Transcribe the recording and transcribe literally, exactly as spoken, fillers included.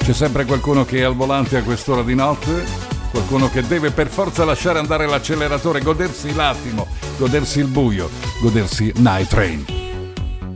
C'è sempre qualcuno che è al volante a quest'ora di notte, qualcuno che deve per forza lasciare andare l'acceleratore, godersi l'attimo, godersi il buio, godersi Night Train.